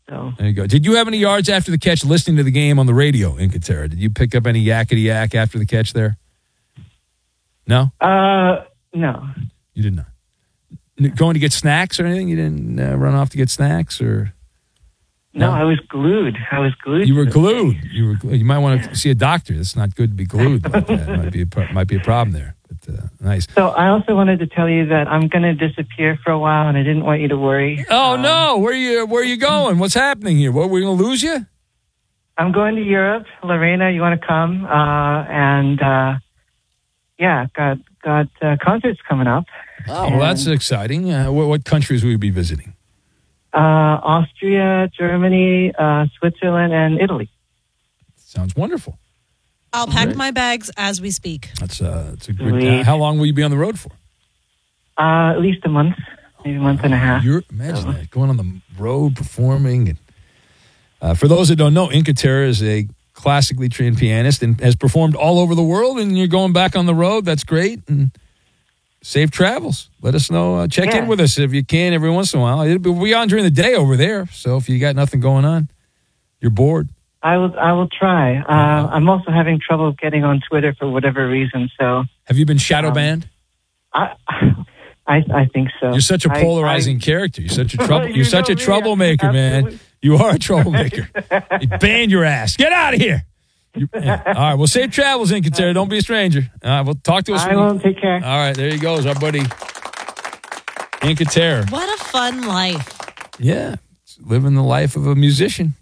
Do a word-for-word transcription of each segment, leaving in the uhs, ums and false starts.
So there you go. Did you have any yards after the catch listening to the game on the radio in Katera? Did you pick up any yakety yak after the catch there? No? Uh, no. You did not. N- Going to get snacks or anything? You didn't uh, run off to get snacks or? No, No? I was glued. I was glued. You were to the glued. thing. You were. Glued. You might want to see a doctor. It's not good to be glued like that. It might be a pro- might be a problem there. But uh, nice. So I also wanted to tell you that I'm going to disappear for a while, and I didn't want you to worry. Oh Um, no! Where you Where you going? What's happening here? What, we're going to lose you? I'm going to Europe. Lorena, you want to come? Uh, and uh, yeah, got got uh, concerts coming up. Oh, well, that's exciting. Uh, what, what countries will you be visiting? Uh, Austria, Germany, uh, Switzerland, and Italy. Sounds wonderful. I'll pack Great. my bags as we speak. That's uh, that's a good. Sweet. Uh, how long will you be on the road for? Uh, at least a month, maybe a month and a half. You're imagine that going on the road performing. And uh, for those that don't know, Inca Terra is a classically trained pianist and has performed all over the world. And you're going back on the road. That's great. And safe travels. Let us know. Uh, check Yeah. in with us if you can every once in a while. It'll be, we'll be on during the day over there. So if you got nothing going on, you're bored. I will. I will try. Uh, I'm also having trouble getting on Twitter for whatever reason. So Have you been shadow Um, banned? I, I, I think so. You're such a I- polarizing I- character. You're such a trouble. You You're such a know me, troublemaker, man. absolutely. You are a troublemaker. You ban your ass. Get out of here. You- yeah. All right. Well, safe travels, Inca Terra. Don't be a stranger. All right. Well, talk to us. I when you- won't. Take care. All right. There he goes, our buddy Inca Terra. What a fun life. Yeah, living the life of a musician.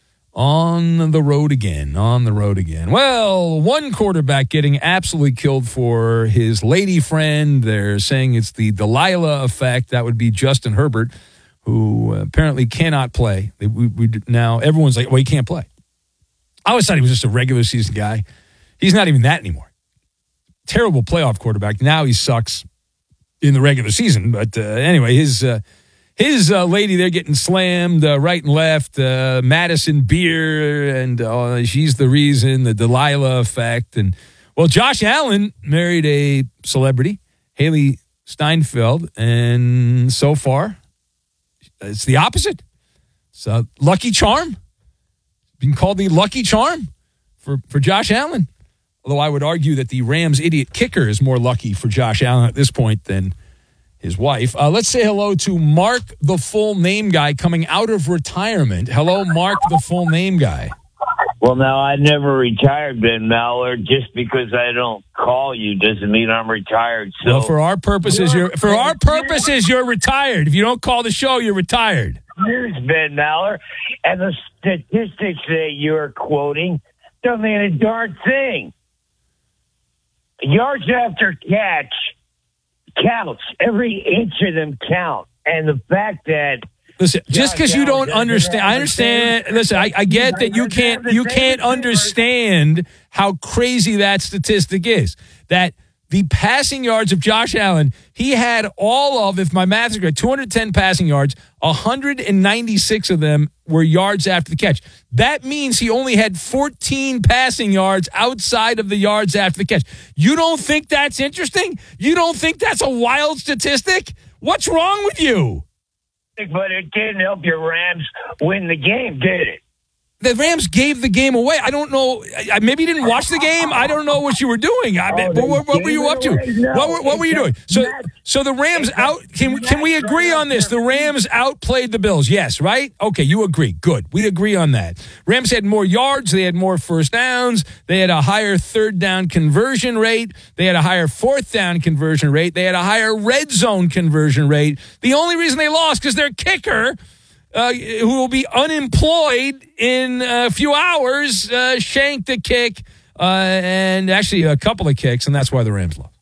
On the road again, on the road again. Well, one quarterback getting absolutely killed for his lady friend. They're saying it's the Delilah effect. That would be Justin Herbert, who apparently cannot play. We, we, now, everyone's like, well, he can't play. I always thought he was just a regular season guy. He's not even that anymore. Terrible playoff quarterback. Now he sucks in the regular season. But uh, anyway, his... Uh, His uh, lady there getting slammed uh, right and left, uh, Madison Beer, and uh, she's the reason, the Delilah effect. And well, Josh Allen married a celebrity, Haley Steinfeld, and so far, it's the opposite. It's a lucky charm. Being called the lucky charm for, for Josh Allen. Although I would argue that the Rams idiot kicker is more lucky for Josh Allen at this point than his wife. Uh, let's say hello to Mark, the full name guy, coming out of retirement. Hello, Mark, the full name guy. Well, now, I never retired, Ben Maller. Just because I don't call you doesn't mean I'm retired. So, Well, for our purposes, you're for our purposes, you're retired. If you don't call the show, you're retired. here's Ben Maller, and the statistics that you're quoting don't mean a darn thing. Yards after catch counts. Every inch of them count. And the fact that Listen, just because you don't Allen understand, I understand. Listen, I, I get that you can't you can't understand how crazy that statistic is. That the passing yards of Josh Allen, he had all of, if my math is correct, two hundred ten passing yards, one hundred ninety-six of them were yards after the catch. That means he only had fourteen passing yards outside of the yards after the catch. You don't think that's interesting? You don't think that's a wild statistic? What's wrong with you? but it didn't help your Rams win the game, did it? The Rams gave the game away. I don't know. I, maybe you didn't watch the game. I don't know what you were doing. I, Oh, what, what, what were they you up to? gave it away? No, what, were- what were you doing? it's So, not- so the Rams it's out. Can not- can we agree on this? The Rams outplayed the Bills. Yes, right? Okay, you agree. Good. We agree on that. Rams had more yards. They had more first downs. They had a higher third down conversion rate. They had a higher fourth down conversion rate. They had a higher red zone conversion rate. The only reason they lost because their kicker, Uh, who will be unemployed in a few hours, uh, shanked a kick, uh, and actually a couple of kicks, and that's why the Rams lost.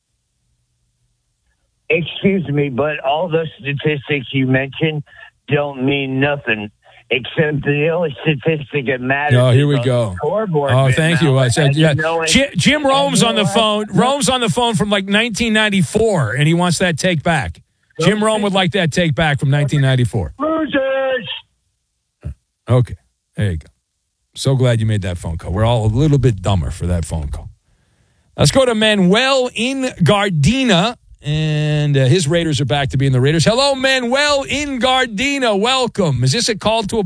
Excuse me, but all those statistics you mentioned don't mean nothing, except the only statistic that matters. Oh, here we is on go. the scoreboard, Oh, Ben thank you. I Maller. said, And yeah. you know it- Jim, Jim Rome's and on the you know phone. what? Rome's on the phone from like nineteen ninety-four, and he wants that take back. Jim Rome would like that take back from nineteen ninety-four. Losers! Okay, there you go. So glad you made that phone call. We're all a little bit dumber for that phone call. Let's go to Manuel in Gardena, and uh, his Raiders are back to being the Raiders. Hello, Manuel in Gardena. Welcome. Is this a call to a